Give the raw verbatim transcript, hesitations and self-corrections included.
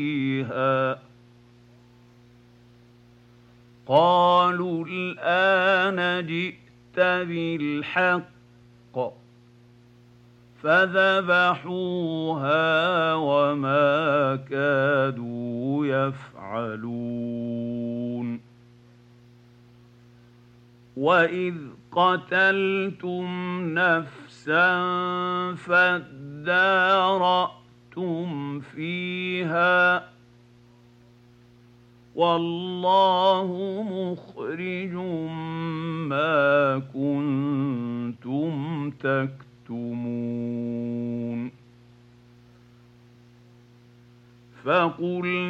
فيها قالوا الآن جئت بالحق فذبحوها وما كادوا يفعلون وإذ قتلتم نفسا فادارأتم فيها والله مخرج ما كنتم تكتمون فقل